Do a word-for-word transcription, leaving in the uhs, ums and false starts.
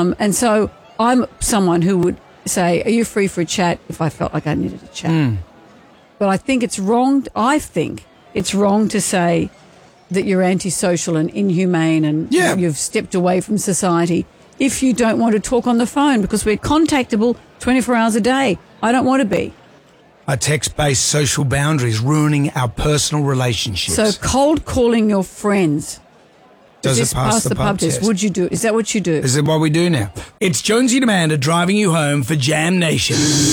Um, and so I'm someone who would say, are you free for a chat if I felt like I needed a chat? Mm. But I think it's wrong. I think it's wrong to say that you're antisocial and inhumane and Yeah. you've stepped away from society if you don't want to talk on the phone, because we're contactable twenty-four hours a day. I don't want to be. Our text-based social boundaries ruining our personal relationships. So cold calling your friends. Does this it pass, the, pub, test? Would you do? Is that what you do? Is it what we do now? It's Jonesy and Amanda driving you home for Jam Nation.